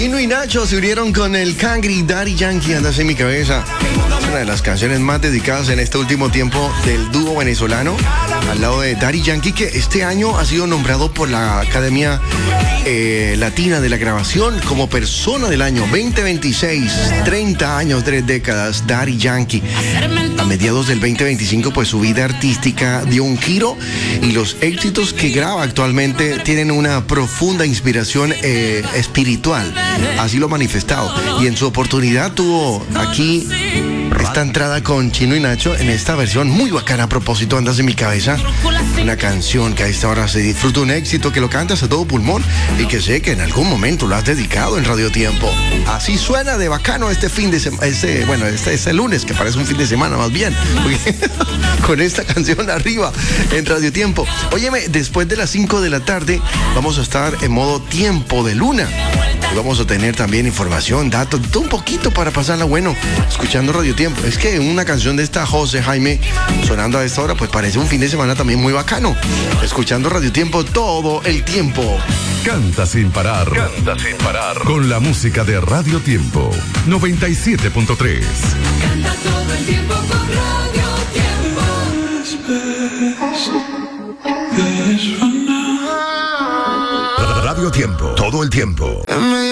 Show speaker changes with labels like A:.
A: Chino y Nacho se unieron con el Cangri Daddy Yankee, Andas en mi cabeza. Es una de las canciones más dedicadas en este último tiempo del dúo venezolano, al lado de Daddy Yankee, que este año ha sido nombrado por la Academia Latina de la Grabación como Persona del Año 2026. 30 años, 3 décadas, Daddy Yankee. A mediados del 2025, pues su vida artística dio un giro y los éxitos que graba actualmente tienen una profunda inspiración espiritual. Así lo ha manifestado. Y en su oportunidad tuvo aquí esta entrada con Chino y Nacho en esta versión muy bacana. A propósito, Andas en mi cabeza. Una canción que a esta hora se disfruta, un éxito que lo cantas a todo pulmón y que sé que en algún momento lo has dedicado en Radio Tiempo. Así suena de bacano este fin de semana. Este lunes, que parece un fin de semana más bien. Con esta canción arriba en Radio Tiempo. Óyeme, después de las 5 de la tarde vamos a estar en modo tiempo de luna. Y vamos a tener también información, datos, todo un poquito para pasarla bueno, escuchando Radio Tiempo. Es que una canción de esta José Jaime sonando a esta hora, pues parece un fin de semana también muy bacano. Escuchando Radio Tiempo todo el tiempo.
B: Canta sin parar. Canta sin parar. Con la música de Radio Tiempo 97.3.
C: Canta todo el tiempo con Radio Tiempo.
B: Radio Tiempo, todo el tiempo.